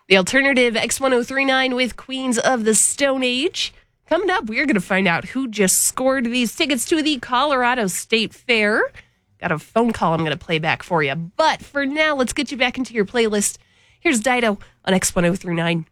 The alternative X1039 with Queens of the Stone Age. Coming up, we're going to find out who just scored these tickets to the Colorado State Fair. Got a phone call I'm going to play back for you. But for now, let's get you back into your playlist. Here's Dido on X1039.